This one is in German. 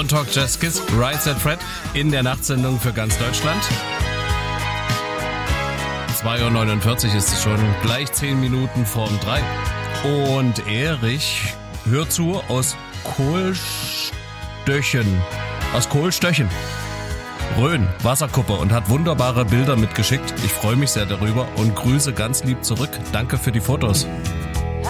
Don't Talk Just Kiss, Right Said Fred in der Nachtsendung für ganz Deutschland. 2:49 Uhr ist es schon, gleich 10 Minuten vorm 3. Und Erich hört zu aus Kohlstöchen. Rhön, Wasserkuppe und hat wunderbare Bilder mitgeschickt. Ich freue mich sehr darüber und grüße ganz lieb zurück. Danke für die Fotos.